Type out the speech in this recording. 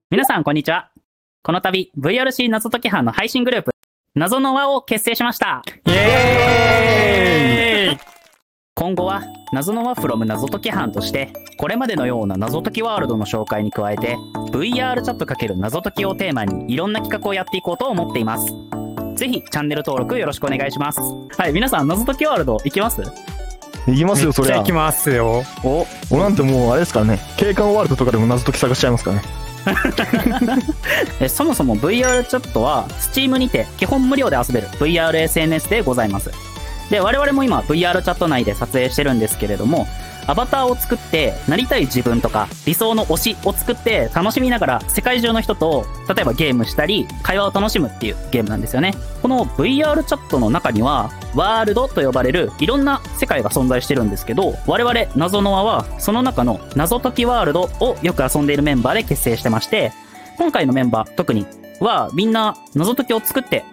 皆さんこんにちは。この度 VRC 謎解き班の配信グループ謎の輪を結成しました。 イエーイ。 今後は謎の輪 from 謎解き班としてこれまでのような謎解きワールドの紹介に加えて VR チャット×謎解きをテーマにいろんな企画をやっていこうと思っています。ぜひチャンネル登録よろしくお願いします。はい、皆さん謎解きワールド行きます？ 行きますよ、そりゃ。 行きますよ。 おなんてもうあれですからね、景観ワールドとかでも謎解き探しちゃいますからね。 そもそも VR チャットは Steam にて基本無料で遊べる VRSNS でございます。で、我々も今 VR チャット内で撮影してるんですけれども、アバターを作ってなりたい自分とか理想の推しを作って楽しみながら世界中の人と例えばゲームしたり会話を楽しむっていうゲームなんですよね。この VR チャットの中にはワールドと呼ばれるいろんな世界が存在してるんですけど、我々謎の輪はその中の謎解きワールドをよく遊んでいるメンバーで結成してまして、今回のメンバー特にはみんな謎解きを作って